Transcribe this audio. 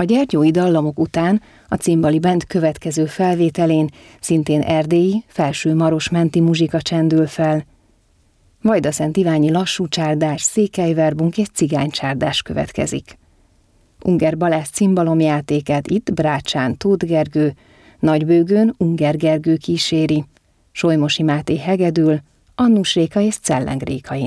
gyertyói dallamok után a Cimbali Band következő felvételén szintén erdélyi, Felső-Marosmenti muzsika csendül fel. Vajdaszent Iványi lassú csárdás, székelyverbunk és cigánycsárdás következik. Unger Balázs cimbalomjátékát itt Brácsán Tóth Gergő, Nagybőgőn Unger Gergő kíséri, Solymosi Máté hegedül, Annus Réka és Celleng Réka